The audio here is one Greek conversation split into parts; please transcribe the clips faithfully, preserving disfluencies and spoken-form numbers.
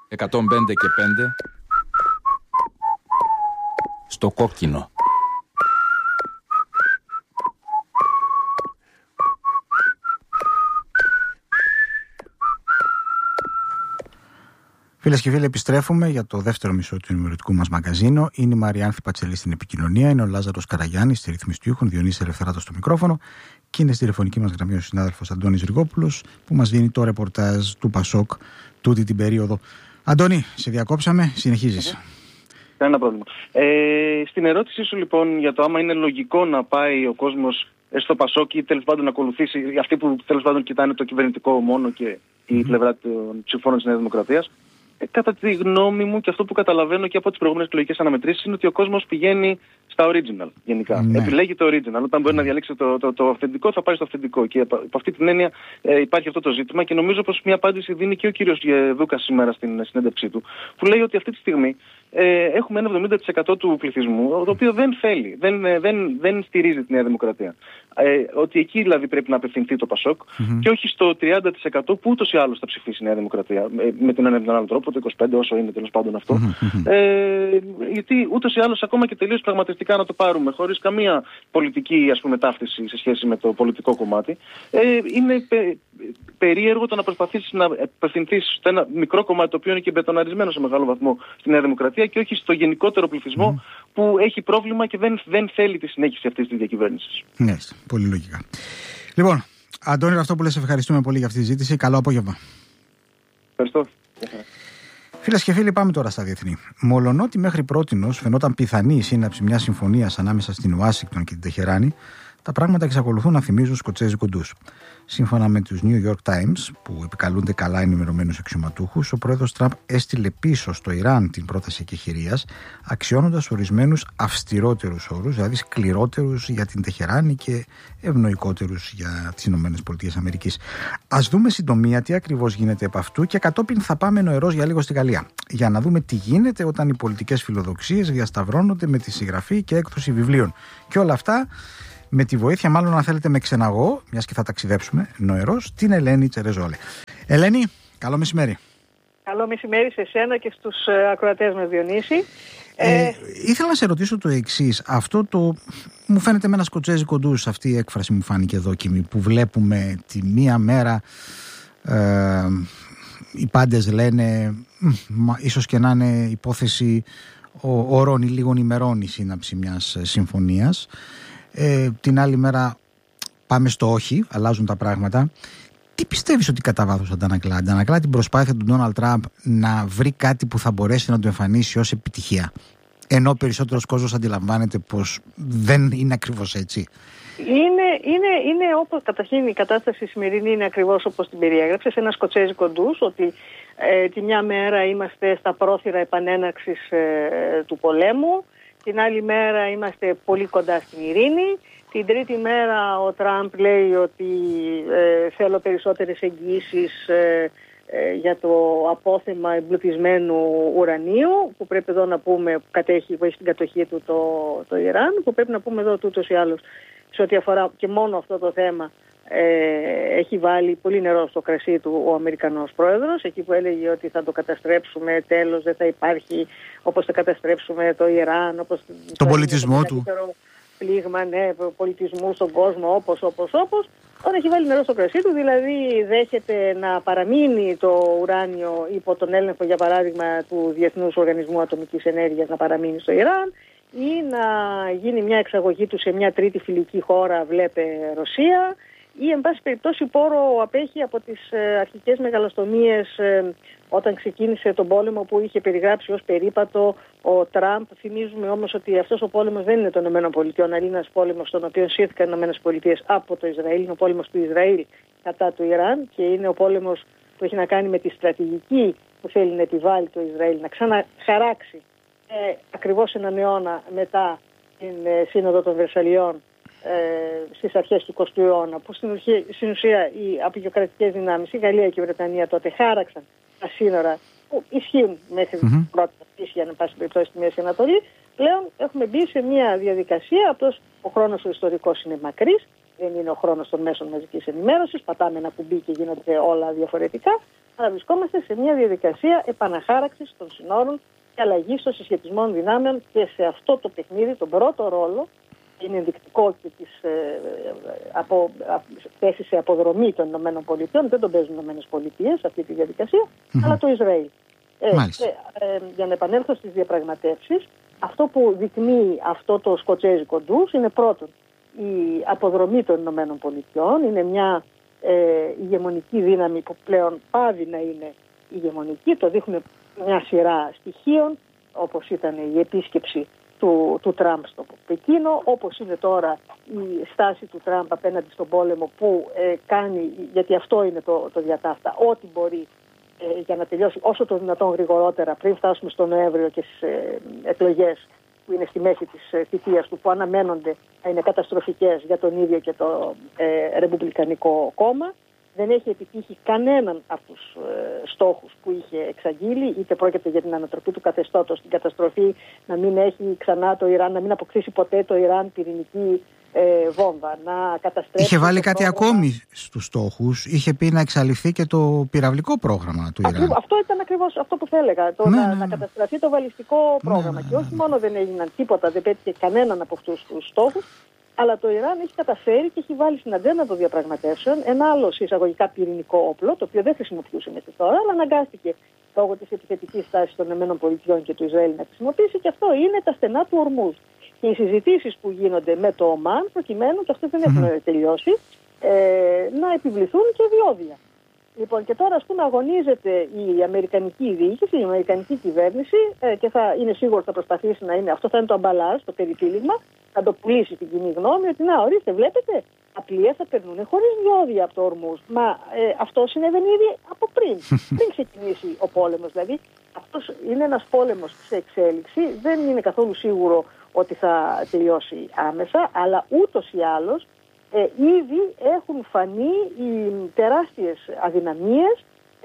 εκατόν πέντε και πέντε στο κόκκινο. Φίλες και φίλοι, επιστρέφουμε για το δεύτερο μισό του ενημερωτικού μας μαγαζίνου. Είναι η Μαριάνθη Πατσελή στην επικοινωνία, είναι ο Λάζαρος Καραγιάννης στη ρύθμιση του ήχου, Διονύσης Ελευθεράτος στο μικρόφωνο και είναι στη τηλεφωνική μας γραμμή ο συνάδελφος Αντώνης Ριγόπουλος που μας δίνει το ρεπορτάζ του Πασόκ τούτη την περίοδο. Αντώνη, σε διακόψαμε, συνεχίζεις. Κανένα πρόβλημα. Ε, στην ερώτησή σου λοιπόν για το άμα είναι λογικό να πάει ο κόσμος στο Πασόκ ή τέλος πάντων να ακολουθήσει αυτοί που τέλος πάντων κοιτάνε το κυβερνητικό μόνο και η mm-hmm. πλευρά των ψηφών της Νέας Δημοκρατίας. Ε, κατά τη γνώμη μου και αυτό που καταλαβαίνω και από τις προηγούμενες εκλογικές αναμετρήσεις είναι ότι ο κόσμος πηγαίνει στα original γενικά. Ναι. Επιλέγει το original. Όταν μπορεί να διαλέξει το, το, το αυθεντικό, θα πάει στο αυθεντικό. Και από αυτή την έννοια ε, υπάρχει αυτό το ζήτημα και νομίζω πως μια απάντηση δίνει και ο κύριος Δούκας σήμερα στην συνέντευξή του, που λέει ότι αυτή τη στιγμή ε, έχουμε ένα εβδομήντα τοις εκατό του πληθυσμού, το οποίο δεν θέλει, δεν, δεν, δεν στηρίζει τη Νέα Δημοκρατία. Ε, ότι εκεί δηλαδή πρέπει να απευθυνθεί το Πασόκ mm-hmm. και όχι στο τριάντα τοις εκατό που ούτως ή άλλως θα ψηφίσει η Νέα Δημοκρατία. Με, με τον ένα ή τον άλλο τρόπο, το είκοσι πέντε τοις εκατό όσο είναι τέλος πάντων αυτό. Mm-hmm. Ε, γιατί ούτως ή άλλως ακόμα και τελείως πραγματιστικά να το πάρουμε, χωρίς καμία πολιτική ας πούμε ταύτιση σε σχέση με το πολιτικό κομμάτι, ε, είναι πε, περίεργο το να προσπαθήσεις να απευθυνθείς στο ένα μικρό κομμάτι το οποίο είναι και μπετοναρισμένο σε μεγάλο βαθμό στη Νέα Δημοκρατία και όχι στο γενικότερο πληθυσμό mm. που έχει πρόβλημα και δεν, δεν θέλει τη συνέχιση αυτής της διακυβέρνησης. Ναι, πολύ λογικά. Λοιπόν, Αντώνη, αυτό που λες, ευχαριστούμε πολύ για αυτή τη συζήτηση. Καλό απόγευμα. Ευχαριστώ. Φίλες και φίλοι, πάμε τώρα στα διεθνή. Μολονότι μέχρι πρότινος φαινόταν πιθανή η σύναψη μιας συμφωνίας ανάμεσα στην Ουάσιγκτον και την Τεχεράνη, τα πράγματα εξακολουθούν να θυμίζουν σκοτσέζικο ντους. Σύμφωνα με τους New York Times, που επικαλούνται καλά ενημερωμένους αξιωματούχους, ο πρόεδρος Τραμπ έστειλε πίσω στο Ιράν την πρόταση εκεχηρίας, αξιώνοντας ορισμένους αυστηρότερους όρους, δηλαδή σκληρότερους για την Τεχεράνη και ευνοϊκότερους για τις ΗΠΑ. Ας δούμε συντομία τι ακριβώς γίνεται επ' αυτού και κατόπιν θα πάμε νοερός για λίγο στη Γαλλία, για να δούμε τι γίνεται όταν οι πολιτικές φιλοδοξίες διασταυρώνονται με τη συγγραφή και έκδοση βιβλίων. Και όλα αυτά με τη βοήθεια, μάλλον αν θέλετε με ξεναγώ, μιας και θα ταξιδέψουμε νοερός, την Ελένη Τσερεζόλε. Ελένη, καλό μεσημέρι. Καλό μεσημέρι σε σένα και στους ακροατές μας, Διονύση. Ε, ε, ήθελα να σε ρωτήσω το εξής. Αυτό το μου φαίνεται με ένα σκοτσέζικο ντους, αυτή η έκφραση μου φάνηκε δόκιμη, που βλέπουμε τη μία μέρα ε, οι πάντες λένε μα, ίσως και να είναι υπόθεση ωρών ή λίγων ημερών η σύναψη μιας συμφωνίας. Ε, την άλλη μέρα πάμε στο όχι, αλλάζουν τα πράγματα. Τι πιστεύεις ότι κατά βάθος αντανακλά? Αντανακλά την προσπάθεια του Ντόναλντ Τραμπ να βρει κάτι που θα μπορέσει να το εμφανίσει ως επιτυχία, ενώ περισσότερος κόσμος αντιλαμβάνεται πως δεν είναι ακριβώς έτσι? Είναι, είναι, είναι όπως καταρχήν η κατάσταση σημερινή είναι ακριβώς όπως την περιέγραψες, ένα σκοτσέζικο ντους, ότι ε, τη μια μέρα είμαστε στα πρόθυρα επανέναρξης ε, του πολέμου, την άλλη μέρα είμαστε πολύ κοντά στην ειρήνη. Την τρίτη μέρα ο Τραμπ λέει ότι ε, θέλω περισσότερες εγγυήσεις ε, ε, για το απόθεμα εμπλουτισμένου ουρανίου, που πρέπει εδώ να πούμε, που κατέχει, που έχει στην κατοχή του το, το Ιράν, που πρέπει να πούμε εδώ τούτος ή άλλως σε ό,τι αφορά και μόνο αυτό το θέμα. Ε, έχει βάλει πολύ νερό στο κρασί του ο Αμερικανός πρόεδρος, εκεί που έλεγε ότι θα το καταστρέψουμε, τέλος δεν θα υπάρχει, όπως θα καταστρέψουμε το Ιράν, όπως τον πολιτισμό του. Πλήγμα, ναι, πολιτισμού στον κόσμο, όπως, όπως, όπως. Τώρα έχει βάλει νερό στο κρασί του, δηλαδή δέχεται να παραμείνει το ουράνιο υπό τον έλεγχο, για παράδειγμα, του Διεθνούς Οργανισμού Ατομικής Ενέργειας, να παραμείνει στο Ιράν, ή να γίνει μια εξαγωγή του σε μια τρίτη φιλική χώρα, βλέπε Ρωσία, ή εν πάση περιπτώσει πόρο απέχει από τις ε, αρχικές μεγαλοστομίες ε, όταν ξεκίνησε τον πόλεμο που είχε περιγράψει ως περίπατο ο Τραμπ. Θυμίζουμε όμως ότι αυτός ο πόλεμος δεν είναι των ΗΠΑ, αλλά είναι ένας πόλεμος στον οποίο σύρθηκαν οι ΗΠΑ από το Ισραήλ. Είναι ο πόλεμος του Ισραήλ κατά του Ιράν και είναι ο πόλεμος που έχει να κάνει με τη στρατηγική που θέλει να επιβάλλει το Ισραήλ, να ξαναχαράξει ε, ακριβώς έναν αιώνα μετά την ε, Σύνοδο των Βερσαλιών Ε, στις αρχές του εικοστού αιώνα, που στην ουσία, στην ουσία οι απεικιοκρατικές δυνάμεις, η Γαλλία και η Βρετανία τότε χάραξαν τα σύνορα που ισχύουν μέχρι mm-hmm. πρώτα, ίσχυαν εν πάση περιπτώσει στη Μέση Ανατολή. Πλέον έχουμε μπει σε μια διαδικασία, απλώς ο χρόνος ο ιστορικός είναι μακρύς, δεν είναι ο χρόνος των μέσων μαζικής ενημέρωσης, πατάμε ένα κουμπί και γίνονται όλα διαφορετικά, αλλά βρισκόμαστε σε μια διαδικασία επαναχάραξης των συνόρων και αλλαγής των συσχετισμών δυνάμεων και σε αυτό το παιχνίδι, τον πρώτο ρόλο, είναι ενδεικτικό και της ε, από, α, θέση σε αποδρομή των ΗΠΑ, δεν τον παίζουν οι ΗΠΑ σε αυτή τη διαδικασία, mm-hmm. αλλά το Ισραήλ. Ε, και, ε, για να επανέλθω στις διαπραγματεύσεις, αυτό που δεικνύει αυτό το σκοτσέζικο ντους είναι πρώτον η αποδρομή των ΗΠΑ, είναι μια ε, ηγεμονική δύναμη που πλέον πάβει να είναι ηγεμονική, το δείχνουν μια σειρά στοιχείων, όπως ήταν η επίσκεψη του, του Τραμπ στο Πεκίνο, όπως είναι τώρα η στάση του Τραμπ απέναντι στον πόλεμο που ε, κάνει, γιατί αυτό είναι το, το διατάφτα, ό,τι μπορεί ε, για να τελειώσει όσο το δυνατόν γρηγορότερα πριν φτάσουμε στο Νοέμβριο και στις ε, εκλογές που είναι στη μέση της ε, θητείας του, που αναμένονται να είναι καταστροφικές για τον ίδιο και το ε, Ρεπουμπλικανικό κόμμα. Δεν έχει επιτύχει κανέναν από τους ε, στόχους που είχε εξαγγείλει, είτε πρόκειται για την ανατροπή του καθεστώτος, την καταστροφή, να μην έχει ξανά το Ιράν, να μην αποκτήσει ποτέ το Ιράν πυρηνική ε, βόμβα, να καταστρέψει. Είχε βάλει κάτι πρόγραμμα... ακόμη στους στόχους, είχε πει να εξαλειφθεί και το πυραυλικό πρόγραμμα του Ιράν. Ακριβώς, αυτό ήταν ακριβώς αυτό που θα έλεγα, το ναι, να, ναι, ναι. να καταστραφεί το βαλιστικό πρόγραμμα. Ναι, ναι, ναι. Και όχι μόνο δεν έγιναν τίποτα, δεν πέτυχε κανέναν από αυτούς τους στόχους, αλλά το Ιράν έχει καταφέρει και έχει βάλει στην ατζέντα των διαπραγματεύσεων ένα άλλο εισαγωγικά πυρηνικό όπλο, το οποίο δεν χρησιμοποιούσε μέχρι τώρα, αλλά αναγκάστηκε λόγω της επιθετικής στάσης των ΗΠΑ και του Ισραήλ να χρησιμοποιήσει, και αυτό είναι τα στενά του Ορμούζ. Και οι συζητήσεις που γίνονται με το Ομάν, προκειμένου, και αυτό δεν έχουν mm-hmm. τελειώσει, ε, να επιβληθούν και διόδια. Λοιπόν, και τώρα, ας πούμε, αγωνίζεται η αμερικανική διοίκηση, η αμερικανική κυβέρνηση, ε, και θα είναι σίγουρο θα προσπαθήσει να είναι, αυτό θα είναι το αμπαλάζ, το περιτύλιγμα, θα το πουλήσει στην κοινή γνώμη, ότι να, ορίστε, βλέπετε, τα πλοία θα περνούν χωρίς διόδια από το Ορμούζ. Μα ε, αυτό συνέβαινε ήδη από πριν, πριν ξεκινήσει ο πόλεμος. Δηλαδή, αυτός είναι ένας πόλεμος σε εξέλιξη, δεν είναι καθόλου σίγουρο ότι θα τελειώσει άμεσα, αλλά ούτως ή άλλως ε, ήδη έχουν φανεί οι τεράστιες αδυναμίες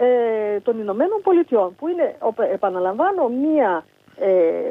ε, των Ηνωμένων Πολιτειών, που είναι, επαναλαμβάνω, μία ε,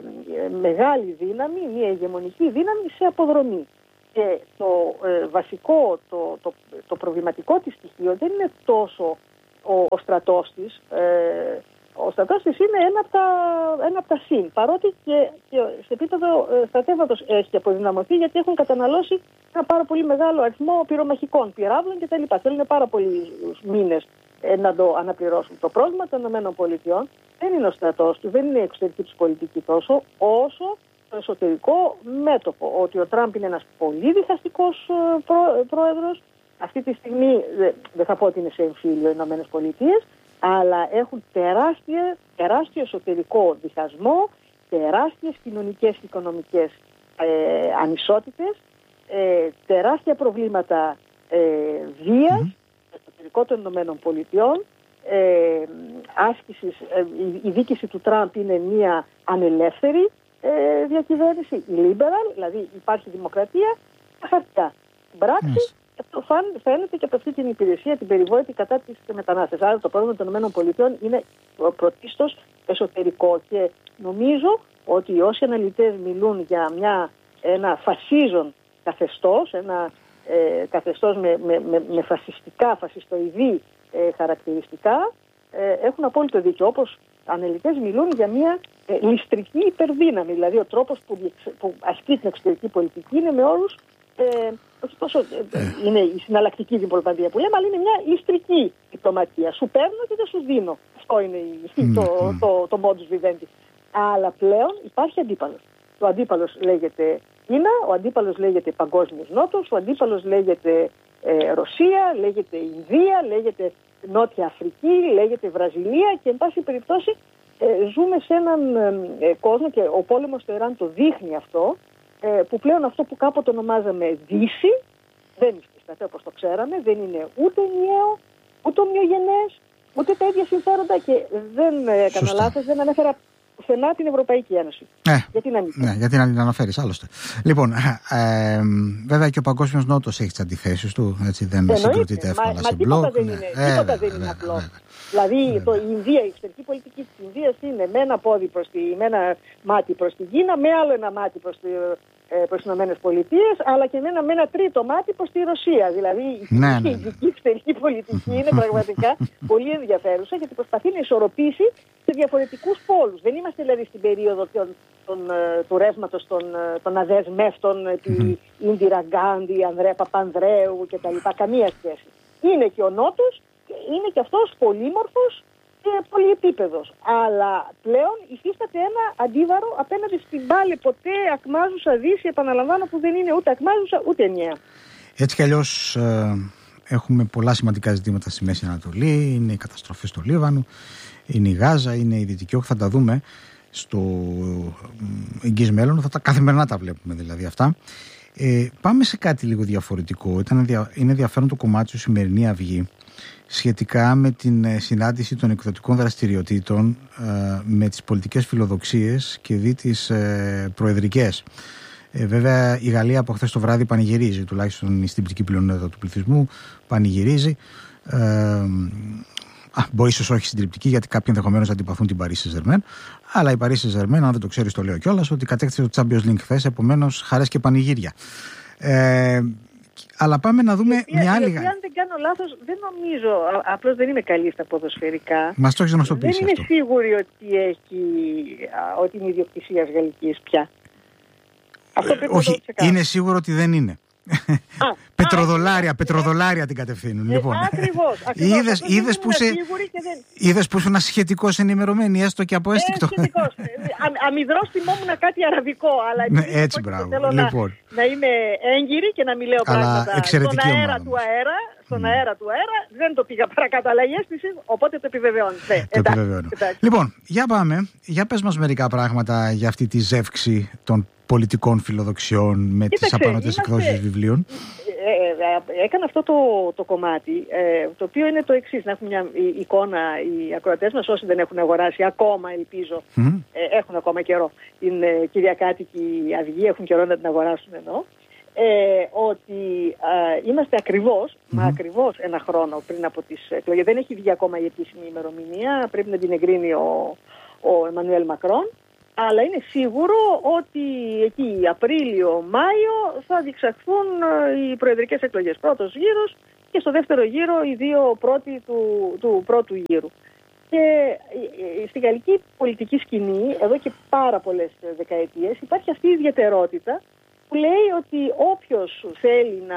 μεγάλη δύναμη, μία ηγεμονική δύναμη σε αποδρομή. Και το ε, βασικό, το, το, το προβληματικό της στοιχείο δεν είναι τόσο ο, ο στρατός της. Ε, ο στρατός της είναι ένα από τα, ένα από τα συν, παρότι και, και σε επίπεδο ε, στρατεύματος έχει αποδυναμωθεί, γιατί έχουν καταναλώσει ένα πάρα πολύ μεγάλο αριθμό πυρομαχικών, πυράβλων κτλ. Θέλουν πάρα πολλοί μήνες ε, να το αναπληρώσουν. Το πρόβλημα των ΗΠΑ δεν είναι ο στρατός του, δεν είναι η εξωτερική τους πολιτική τόσο, όσο το εσωτερικό μέτωπο. Ότι ο Τραμπ είναι ένας πολύ διχαστικός ε, πρό, πρόεδρος. Αυτή τη στιγμή δεν δε θα πω ότι είναι σε εμφύλιο οι ΗΠΑ, αλλά έχουν τεράστια, τεράστιο εσωτερικό διχασμό, τεράστιες κοινωνικές και οικονομικές ε, ανισότητες, ε, τεράστια προβλήματα ε, βίας, mm-hmm. εσωτερικό των Ηνωμένων Πολιτειών, ε, άσκησης, ε, η, η δίκηση του Τραμπ είναι μια ανελεύθερη ε, διακυβέρνηση, liberal, δηλαδή υπάρχει δημοκρατία, χαρτιά. Πράξη, yes. Αυτό φαίνεται και από αυτή την υπηρεσία, την περιβόητη κατά της μετανάστευσης. Άρα το πρόβλημα των ΗΠΑ είναι πρωτίστως εσωτερικό, και νομίζω ότι όσοι αναλυτές μιλούν για μια, ένα φασίζον καθεστώς, ένα ε, καθεστώς με, με, με, με φασιστικά, φασιστοειδή ε, χαρακτηριστικά, ε, έχουν απόλυτο δίκιο. Όπως αναλυτές μιλούν για μια ε, ληστρική υπερδύναμη, δηλαδή ο τρόπος που, που ασκεί την εξωτερική πολιτική είναι με όρους Ε, όχι τόσο ε, ε. είναι η συναλλακτική διπλωματία που λέμε, αλλά είναι μια ληστρική διπλωματία. Σου παίρνω και δεν σου δίνω. Αυτό είναι η, mm, το, mm. το, το, το modus vivendi. Αλλά πλέον υπάρχει αντίπαλος. Ο αντίπαλος λέγεται Κίνα, ο αντίπαλος λέγεται Παγκόσμιος Νότος, ο αντίπαλος λέγεται ε, Ρωσία, λέγεται Ινδία, λέγεται Νότια Αφρική, λέγεται Βραζιλία, και εν πάση περιπτώσει ε, ζούμε σε έναν ε, κόσμο, και ο πόλεμος στο Ιράν το δείχνει αυτό, που πλέον αυτό που κάποτε ονομάζαμε Δύση δεν υφίσταται όπως το ξέραμε, δεν είναι ούτε ενιαίο, ούτε ομοιογενές, ούτε τα ίδια συμφέροντα, και δεν έκανα λάθος, δεν ανέφερα πουθενά την Ευρωπαϊκή Ένωση. Ε, γιατί να μην. Ναι, γιατί να την αναφέρεις άλλωστε. Λοιπόν, ε, βέβαια και ο Παγκόσμιος Νότος έχει τις αντιθέσεις του, έτσι, δεν συγκροτείται εύκολα μα, σε μα μπλοκ. Τίποτα δεν είναι, ναι. τίποτα ε, δεν βέβαια, είναι απλό. βέβαια. Δηλαδή το, η Ινδία, η εξωτερική πολιτική της Ινδίας είναι με ένα πόδι προς τη, με ένα μάτι προς την Κίνα, με άλλο ένα μάτι προς, τη, ε, προς τις Ηνωμένες Πολιτείες, αλλά και με ένα, με ένα τρίτο μάτι προς τη Ρωσία. Δηλαδή η ναι, ναι. ειδική εξωτερική πολιτική είναι πραγματικά πολύ ενδιαφέρουσα, γιατί προσπαθεί να ισορροπήσει σε διαφορετικούς πόλους. Δεν είμαστε δηλαδή στην περίοδο των, των, του ρεύματος των, των αδεσμεύτων επί Ίνδιρα Γκάντι, Ανδρέα Παπανδρέου κτλ. Καμία σχέση. Είναι και ο Νότος, είναι και αυτός πολύμορφος και πολυεπίπεδος. Αλλά πλέον υφίσταται ένα αντίβαρο απέναντι στην πάλι ποτέ ακμάζουσα Δύση, επαναλαμβάνω, που δεν είναι ούτε ακμάζουσα ούτε ενιαία. Έτσι κι αλλιώς ε, έχουμε πολλά σημαντικά ζητήματα στη Μέση Ανατολή. Είναι οι καταστροφές στο Λίβανο, είναι η Γάζα, είναι η Δυτική Όχθη. Θα τα δούμε στο εγγύς μέλλον. Θα τα καθημερινά τα βλέπουμε δηλαδή αυτά. Ε, πάμε σε κάτι λίγο διαφορετικό. Ήταν, είναι ενδιαφέρον το κομμάτι του Σημερινή Αυγή σχετικά με την συνάντηση των εκδοτικών δραστηριοτήτων ε, με τις πολιτικές φιλοδοξίες και δι τις ε, προεδρικές. Ε, βέβαια η Γαλλία από χθες το βράδυ πανηγυρίζει, τουλάχιστον η συντριπτική πλειονότητα του πληθυσμού πανηγυρίζει. Ε, Α, μπορεί ίσως όχι συντριπτική, γιατί κάποιοι ενδεχομένως αντιπαθούν την Παρί Σεν-Ζερμέν. Αλλά η Παρί Σεν-Ζερμέν, αν δεν το ξέρεις, το λέω κιόλας, ότι κατέκτησε το Champions League χθες, επομένως χαρές και πανηγύρια. Ε, αλλά πάμε να δούμε οποία, μια άλλη. Αν δεν κάνω λάθος, δεν νομίζω, απλώς δεν είμαι καλή στα ποδοσφαιρικά. Μας το έχεις να μας το πεις. Δεν αυτό. είμαι σίγουρη ότι, έχει, ότι είναι ιδιοκτησίας γαλλικής πια. Αυτό πρέπει ε, όχι, να το είναι σίγουρο ότι δεν είναι. Α, πετροδολάρια, α, πετροδολάρια την κατευθύνουν. Ε, λοιπόν. Ακριβώς. ακριβώς. Είδες, είδες που, σε, δεν... είδες που ήσουν σχετικώς ενημερωμένη, έστω και από αίσθηκτο. Ε, σχετικώς. Αμυδρός θυμόμουν κάτι αραβικό, αλλά ναι, έτσι μπράβο. θέλω λοιπόν. να, να είμαι έγκυρη και να μην λέω αλλά πράγματα στον αέρα ομάδα, του αέρα. Στον mm. αέρα του αέρα, δεν το πήγα παρακάτω, αλλά η αίσθηση, οπότε το επιβεβαιώνει. Ναι, το εντάξει, επιβεβαιώνω. Εντάξει. Λοιπόν, για πάμε. Για πες μας μερικά πράγματα για αυτή τη ζεύξη των πολιτικών φιλοδοξιών με τις απανωτές εκδόσεις βιβλίων. Ε, ε, ε, έκανα αυτό το, το κομμάτι, ε, το οποίο είναι το εξής, να έχουν μια εικόνα οι ακροατές μας, όσοι δεν έχουν αγοράσει ακόμα, ελπίζω, mm. ε, έχουν ακόμα καιρό την ε, Κυριακάτικη Αυγή, έχουν καιρό να την αγοράσουν ενώ. Ε, ότι ε, είμαστε ακριβώς, mm-hmm. μα ακριβώς ένα χρόνο πριν από τις εκλογές. Δεν έχει βγει ακόμα η επίσημη ημερομηνία, πρέπει να την εγκρίνει ο, ο Εμμανουέλ Μακρόν, αλλά είναι σίγουρο ότι εκεί Απρίλιο-Μάιο θα διεξαχθούν οι προεδρικές εκλογές. Πρώτος γύρος και στο δεύτερο γύρο οι δύο πρώτοι του, του πρώτου γύρου. Και ε, στη γαλλική πολιτική σκηνή, εδώ και πάρα πολλές δεκαετίες, υπάρχει αυτή η ιδιαιτερότητα που λέει ότι όποιος θέλει να,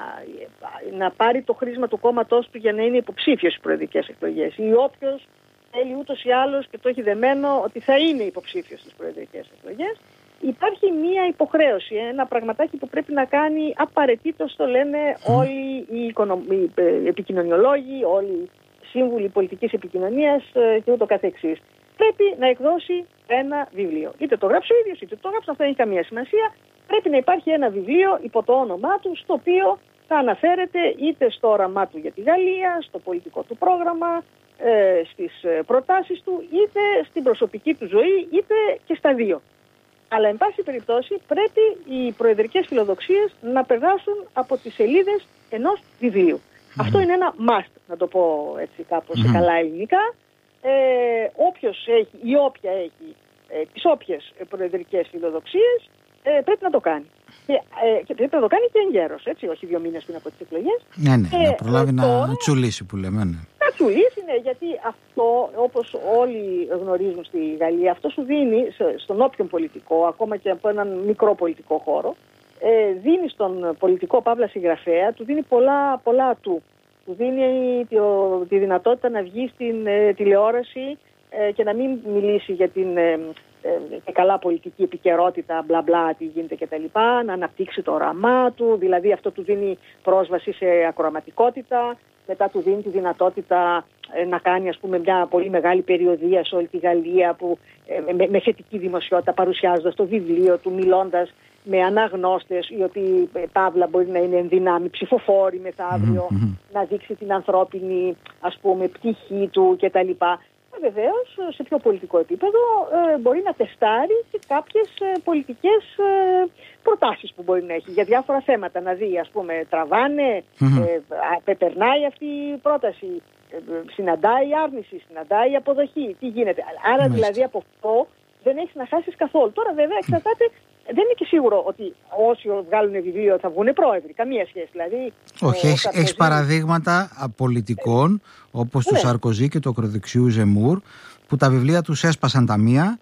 να πάρει το χρήσμα του κόμματός του για να είναι υποψήφιος στις προεδρικές εκλογές ή όποιος θέλει ούτως ή άλλως και το έχει δεμένο ότι θα είναι υποψήφιος στις προεδρικές εκλογές, υπάρχει μία υποχρέωση, ένα πραγματάκι που πρέπει να κάνει απαραίτητος, το λένε όλοι οι, οικονομ... οι επικοινωνιολόγοι, όλοι οι σύμβουλοι πολιτικής επικοινωνίας και ούτω καθεξής. Πρέπει να εκδώσει ένα βιβλίο. Είτε το γράψει ο ίδιος, είτε το γράψει, αυτό δεν έχει καμία σημασία. Πρέπει να υπάρχει ένα βιβλίο υπό το όνομά του, στο οποίο θα αναφέρεται είτε στο όραμά του για τη Γαλλία, στο πολιτικό του πρόγραμμα, ε, στις προτάσεις του, είτε στην προσωπική του ζωή, είτε και στα δύο. Αλλά, εν πάση περιπτώσει, πρέπει οι προεδρικές φιλοδοξίες να περάσουν από τις σελίδες ενός βιβλίου. Mm-hmm. Αυτό είναι ένα must, να το πω έτσι κάπως mm-hmm. σε καλά ελληνικά. Ε, όποιος έχει ή όποια έχει ε, τις όποιες προεδρικές φιλοδοξίες, Ε, πρέπει να το κάνει. Και, ε, και πρέπει να το κάνει και εγκαίρος, έτσι, όχι δύο μήνες πριν από τις εκλογές. Ναι, ναι, ε, να προλάβει ε, να τώρα, τσουλήσει που λέμε. Ναι. Να τσουλήσει, ναι, γιατί αυτό, όπως όλοι γνωρίζουν στη Γαλλία, αυτό σου δίνει στον όποιον πολιτικό, ακόμα και από έναν μικρό πολιτικό χώρο, ε, δίνει στον πολιτικό παύλα συγγραφέα, του δίνει πολλά, πολλά του. Του δίνει τη, τη δυνατότητα να βγει στην ε, τηλεόραση ε, και να μην μιλήσει για την... Ε, και καλά πολιτική επικαιρότητα, μπλα μπλα, τι γίνεται κτλ. Να αναπτύξει το όραμά του, δηλαδή αυτό του δίνει πρόσβαση σε ακροαματικότητα, μετά του δίνει τη δυνατότητα να κάνει, ας πούμε, μια πολύ μεγάλη περιοδεία σε όλη τη Γαλλία που, με, με θετική δημοσιότητα, παρουσιάζοντας το βιβλίο του, μιλώντας με αναγνώστες οι οποίοι παύλα μπορεί να είναι ενδυνάμει ψηφοφόροι μεθαύριο, mm-hmm. να δείξει την ανθρώπινη, ας πούμε, πτυχή του κτλ. βεβαίως σε πιο πολιτικό επίπεδο ε, μπορεί να τεστάρει και κάποιες ε, πολιτικές ε, προτάσεις που μπορεί να έχει για διάφορα θέματα. Να δει, ας πούμε, τραβάνε, mm-hmm. ε, περνάει αυτή η πρόταση, ε, συναντάει άρνηση, συναντάει αποδοχή, τι γίνεται. Άρα mm-hmm. δηλαδή από αυτό δεν έχεις να χάσεις καθόλου. Τώρα βέβαια εξαρτάται. Δεν είναι και σίγουρο ότι όσοι βγάλουν βιβλίο θα βγουν πρόεδροι. Καμία σχέση. Δηλαδή, όχι, έχεις, Σαρκοζή... έχεις παραδείγματα πολιτικών όπως του Σαρκοζή και του ακροδεξιού Ζεμούρ που τα βιβλία τους έσπασαν τα μία,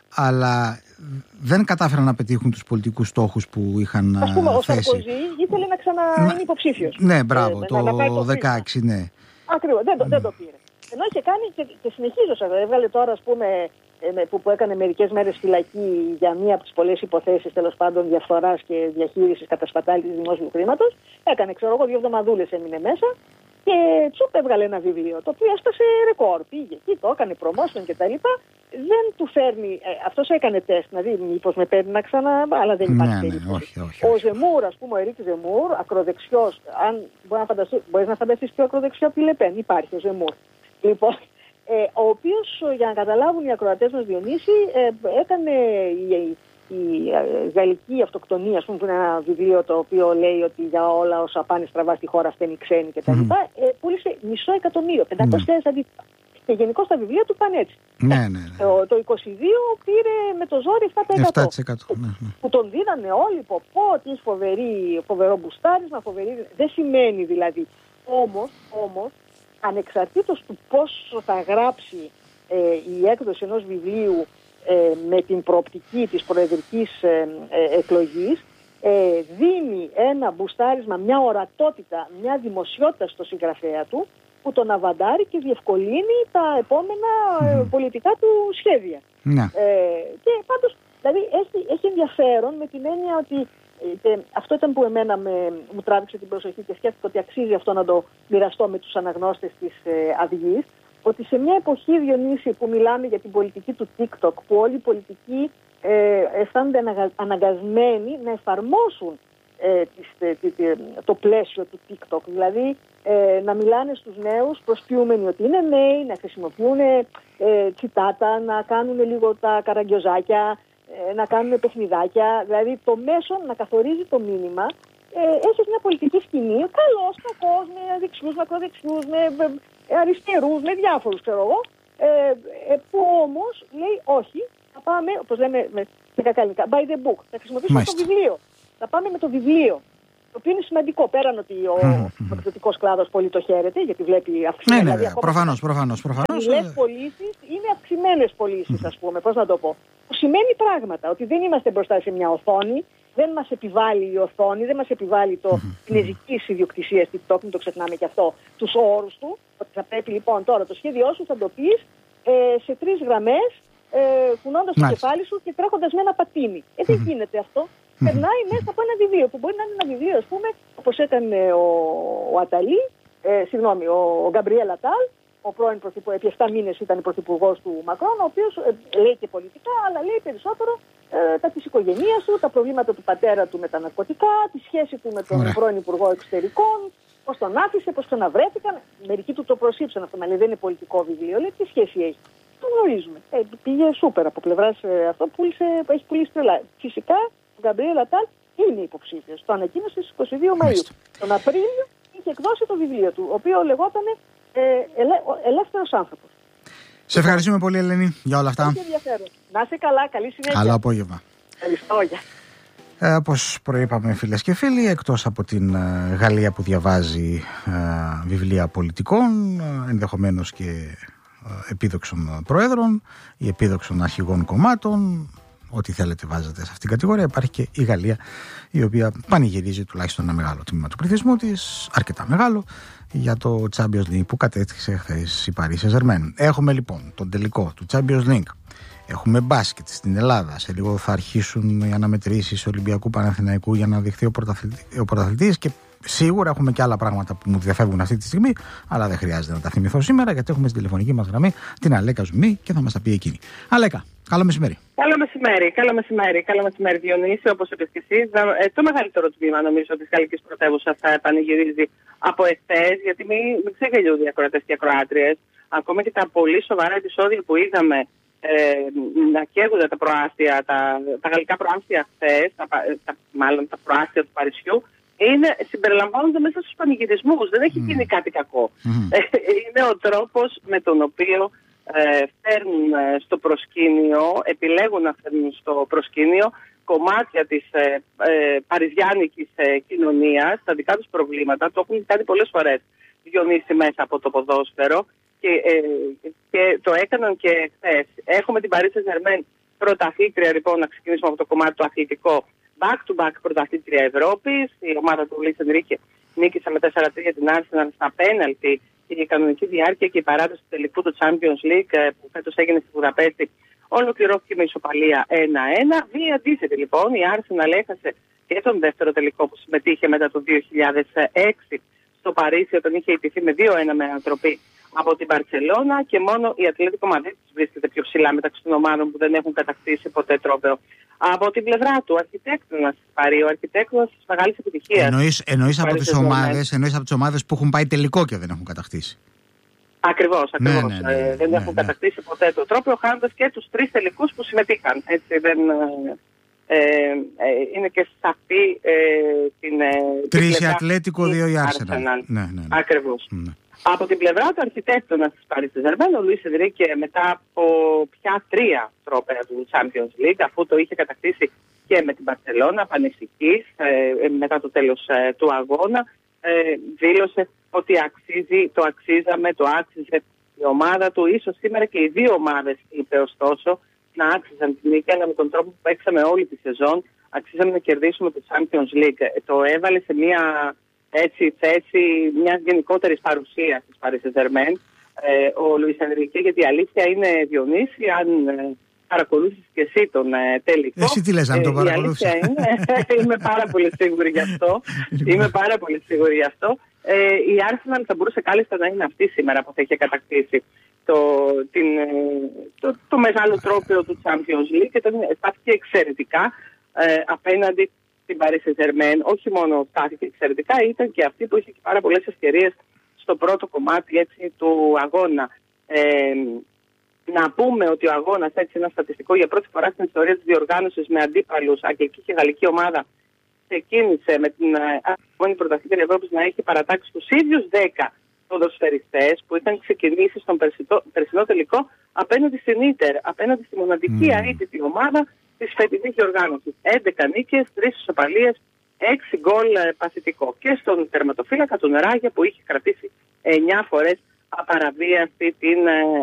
αλλά δεν κατάφεραν να πετύχουν τους πολιτικούς στόχους που είχαν θέσει. Ας πούμε, ο Σαρκοζή ήθελε να ξαναείνει υποψήφιος. Ναι, μπράβο, ε, το να δεκαέξι, ναι. Ακριβώς, δεν, mm. δεν το πήρε. Ενώ είχε κάνει και, και συνεχίζω, έβγαλε τώρα, ας πούμε, Που, που έκανε μερικές μέρες φυλακή για μία από τις πολλές υποθέσεις τέλος πάντων διαφθοράς και διαχείρισης κατασπατάλησης δημόσιου χρήματος. Έκανε, ξέρω εγώ, δύο εβδομαδούλες έμεινε μέσα και τσουπ έβγαλε ένα βιβλίο το οποίο έσπασε ρεκόρ. Πήγε εκεί, το έκανε promotion κτλ. Δεν του φέρνει, ε, αυτός έκανε τεστ, να δει μήπως με παίρνει να ξανά, αλλά δεν υπάρχει ναι, περίπτωση. Ναι, όχι, όχι, όχι. Ο Ζεμούρ, ας πούμε, ο Ερίκ Ζεμούρ, ακροδεξιός, αν μπορεί να φανταστεί, μπορείς να φανταστείς πιο ακροδεξιό από τη Λεπέν, υπάρχει ο Ζεμούρ. Λοιπόν, Ε, ο οποίος, για να καταλάβουν οι ακροατές μας, Διονύση, ε, έκανε η, η, η γαλλική αυτοκτονία, ας πούμε, που είναι ένα βιβλίο το οποίο λέει ότι για όλα όσα πάνε στραβά στη χώρα φταίνει ξένοι κτλ. Mm. Ε, πούλησε μισό εκατομμύριο, πεντακόσιες χιλιάδες mm. αντίτυπα. Και γενικώς τα βιβλία του πάνε έτσι. Ναι, ναι, ναι. Το, το είκοσι δύο πήρε με το ζόρι επτά τοις εκατό. επτά τοις εκατό ναι, ναι. Που τον δίνανε όλοι, πω πω, τι φοβερή, φοβερό μπουστάρισμα, φοβερή. Δεν σημαίνει δηλαδή. Όμως, όμως, ανεξαρτήτως του πώς θα γράψει ε, η έκδοση ενός βιβλίου ε, με την προοπτική της προεδρικής ε, ε, εκλογής, ε, δίνει ένα μπουστάρισμα, μια ορατότητα, μια δημοσιότητα στο συγγραφέα του που τον αβαντάρει και διευκολύνει τα επόμενα ε, πολιτικά του σχέδια. Ναι. Ε, και πάντως, δηλαδή έχει, έχει ενδιαφέρον με την έννοια ότι και αυτό ήταν που εμένα με, μου τράβηξε την προσοχή και σκέφτηκα ότι αξίζει αυτό να το μοιραστώ με τους αναγνώστες της ε, Αυγής, ότι σε μια εποχή, Διονύση, που μιλάμε για την πολιτική του TikTok, που όλοι οι πολιτικοί ε, αισθάνονται αναγα, αναγκασμένοι να εφαρμόσουν ε, τις, τε, τε, το πλαίσιο του TikTok, δηλαδή ε, να μιλάνε στους νέους προσποιούμενοι ότι είναι νέοι, να χρησιμοποιούν ε, τσιτάτα, να κάνουν λίγο τα καραγκιόζάκια, να κάνουν παιχνιδάκια, δηλαδή το μέσο να καθορίζει το μήνυμα. Ε, έχει μια πολιτική σκηνή, καλός, κακός, με δεξιούς, μακροδεξιούς, με αριστερούς, με διάφορους, ξέρω εγώ, ε, ε, που όμως λέει όχι, θα πάμε, όπως λέμε με κακαλικά, by the book, θα χρησιμοποιήσουμε Μάλιστα. το βιβλίο. Θα πάμε με το βιβλίο. Το οποίο είναι σημαντικό, πέραν ότι ο mm-hmm. εκδοτικός κλάδος πολύ το χαίρεται, γιατί βλέπει αυξημένες. Ναι, ναι, ναι, προφανώς, προφανώς. προφανώς. Οι πωλήσεις είναι αυξημένες πωλήσεις, mm-hmm. ας πούμε, πώς να το πω. Που σημαίνει πράγματα, ότι δεν είμαστε μπροστά σε μια οθόνη, δεν μας επιβάλλει η οθόνη, δεν μας επιβάλλει το κινέζικη mm-hmm. ιδιοκτησία TikTok, μην το ξεχνάμε και αυτό, τους όρους του, ότι θα πρέπει λοιπόν τώρα το σχέδιό σου θα το πεις ε, σε τρεις γραμμές, ε, κουνώντας το κεφάλι σου και τρέχοντας με ένα πατίνι. Ε, δεν mm-hmm. γίνεται αυτό. Mm-hmm. Περνάει μέσα από ένα βιβλίο, που μπορεί να είναι ένα βιβλίο, ας πούμε, όπως έκανε ο, ο Αταλή, ε, συγγνώμη, ο, ο Γκαμπριέλ Ατάλ, ο πρώην πρωθυπουργός, επί επτά μήνες ήταν πρωθυπουργός του Μακρόν, ο οποίος ε, λέει και πολιτικά, αλλά λέει περισσότερο ε, τα της οικογένειας του, τα προβλήματα του πατέρα του με τα ναρκωτικά, τη σχέση του με τον Ωραία. πρώην Υπουργό Εξωτερικών, πώς τον άφησε, πώς ξαναβρέθηκαν. Μερικοί του το προσήψαν αυτό, μα λέει δεν είναι πολιτικό βιβλίο, λέει τι σχέση έχει. Το γνωρίζουμε. Ε, πήγε σούπερ από πλευράς ε, αυτό, πούλησε, έχει πουλήσει τρελά. Φυσικά, ο Γκαμπριέλ Ατάλ είναι υποψήφιος. Το ανακοίνωσε στις είκοσι δύο Μαΐου. Τον Απρίλιο είχε εκδώσει το βιβλίο του, ο οποίο λεγόταν ε, ελε, Ελεύθερος άνθρωπος. Σε ευχαριστούμε πολύ, Ελένη, για όλα αυτά. Να είσαι καλά, καλή συνέχεια. Καλό απόγευμα. Ευχαριστώ. Ε, όπως προείπαμε, φίλες και φίλοι, εκτός από την ε, Γαλλία που διαβάζει ε, βιβλία πολιτικών, ε, ενδεχομένως και ε, επίδοξων προέδρων ή επίδοξων αρχηγών κομμάτων, ό,τι θέλετε βάζετε σε αυτήν την κατηγορία, υπάρχει και η Γαλλία, η οποία πανηγυρίζει τουλάχιστον ένα μεγάλο τμήμα του πληθυσμού της, αρκετά μεγάλο, για το Champions League που κατέκτησε χθες η Paris Saint-Germain. Έχουμε λοιπόν τον τελικό του Champions League. Έχουμε μπάσκετ στην Ελλάδα. Σε λίγο θα αρχίσουν οι αναμετρήσεις Ολυμπιακού Παναθηναϊκού για να δειχθεί ο πρωταθλητής και σίγουρα έχουμε και άλλα πράγματα που μου διαφεύγουν αυτή τη στιγμή, αλλά δεν χρειάζεται να τα θυμηθώ σήμερα γιατί έχουμε στην τηλεφωνική μας γραμμή την Αλέκα Ζουμί και θα μας τα πει εκείνη. Αλέκα, καλό μεσημέρι. Καλό μεσημέρι, καλό μεσημέρι, καλό μεσημέρι Διονύση, όπως είπες και εσύ. Το μεγαλύτερο τμήμα νομίζω της γαλλικής πρωτεύουσας θα πανηγυρίζει από εχθές, γιατί μην, μην ξεγελιούνται οι ακροατές και ακροάτριες. ακόμα και τα πολύ σοβαρά επεισόδια που είδαμε ε, να καίγονται τα προάστια, τα, τα γαλλικά προάστια χθες, τα, τα, μάλλον τα προάστια του Παρισιού, είναι, συμπεριλαμβάνονται μέσα στους πανηγυρισμούς. Δεν έχει γίνει κάτι κακό. Mm. Είναι ο τρόπος με τον οποίο ε, φέρνουν στο προσκήνιο, επιλέγουν να φέρνουν στο προσκήνιο κομμάτια της ε, ε, παριζιάνικης ε, κοινωνίας, τα δικά τους προβλήματα. Το έχουν κάνει πολλές φορές, Διονύση, μέσα από το ποδόσφαιρο και, ε, και το έκαναν και χθες. Έχουμε την Paris Saint-Germain πρωταθλήτρια, λοιπόν, να ξεκινήσουμε από το κομμάτι του αθλητικό. Back-to-back πρωταθλήτρια Ευρώπης. Η ομάδα του Λουίς Ενρίκε νίκησε με τέσσερα τρία την Arsenal στα πέναλτι και η κανονική διάρκεια και η παράδοση του τελικού του Champions League που φέτος έγινε στη Βουδαπέστη ολοκληρώθηκε με ισοπαλία ένα ένα. Βία αντίθετη, λοιπόν, η Arsenal έχασε και τον δεύτερο τελικό που συμμετείχε μετά το δύο χιλιάδες έξι στο Παρίσι, όταν είχε ιτηθεί με δύο ένα με ανατροπή από την Μπαρσελόνα, και μόνο η Ατλέτικο Μαδρίτης βρίσκεται πιο ψηλά μεταξύ των ομάδων που δεν έχουν κατακτήσει ποτέ τρόπαιο. Από την πλευρά του, ο αρχιτέκτονας της Παρί, ο αρχιτέκτονας της μεγάλης επιτυχίας. Εννοείς, εννοείς από τις ομάδες, εννοείς από τις ομάδες που έχουν πάει τελικό και δεν έχουν κατακτήσει. Ακριβώς, ακριβώς. Ναι, ναι, ναι, ε, δεν ναι, έχουν ναι. κατακτήσει ποτέ το τρόπαιο, χάνοντας και τους τρεις τελικούς που συμμετείχαν. Έτσι, δεν, ε, ε, είναι και σαφή ε, την. Ε, Τρεις η Ατλέτικο, δύο η Arsenal. Ναι, ναι, ναι. Ακριβώς. Ναι. Από την πλευρά του αρχιτέκτονας της Paris Saint-Germain, ο Λουίς Ενρίκε, μετά από πια τρία τρόπαια του Champions League, αφού το είχε κατακτήσει και με την Μπαρσελόνα, πανευτικής, ε, μετά το τέλος ε, του αγώνα, ε, δήλωσε ότι αξίζει, το αξίζαμε, το άξιζε η ομάδα του. Ίσως σήμερα και οι δύο ομάδες, είπε ωστόσο, να άξιζαν την νίκη, αλλά με τον τρόπο που παίξαμε όλη τη σεζόν, αξίζαμε να κερδίσουμε το Champions League. Ε, το έβαλε σε μια έτσι, θέση μιας γενικότερης παρουσίας της Paris Saint-Germain ε, ο Λουίς Ενρίκε, γιατί η αλήθεια είναι, Διονύση, αν ε, παρακολούθησες και εσύ τον ε, τελικό. Εσύ τι λες, αν τον παρακολούθησες? Η αλήθεια είναι, είμαι πάρα πολύ σίγουρη γι' αυτό. Είμαι πάρα πολύ σίγουρη γι' αυτό. Ε, η Arsenal θα μπορούσε κάλλιστα να είναι αυτή σήμερα που θα είχε κατακτήσει το, την, το, το μεγάλο τρόπαιο του Champions League, και ήταν στάθηκε εξαιρετικά ε, απέναντι στην Paris Saint-Germain. Όχι μόνο στάθηκε εξαιρετικά, ήταν και αυτή που είχε και πάρα πολλές ευκαιρίες στο πρώτο κομμάτι, έτσι, του αγώνα. Ε, να πούμε ότι ο αγώνας, έτσι, ένα στατιστικό, για πρώτη φορά στην ιστορία της διοργάνωσης με αντίπαλους αγγλική και γαλλική ομάδα, ξεκίνησε με την μόνη πρωταθλήτρια Ευρώπης να έχει παρατάξει τους ίδιους δέκα ποδοσφαιριστές που είχαν ξεκινήσει στον περσιτό, περσινό τελικό απέναντι στην Ίντερ, απέναντι στη μοναδική mm. αίτητη ομάδα της φετινής διοργάνωσης. έντεκα νίκες, τρεις ισοπαλίες, έξι γκολ παθητικό. Και στον τερματοφύλακα τον Ράγια, που είχε κρατήσει εννιά φορές απαραβίαστη την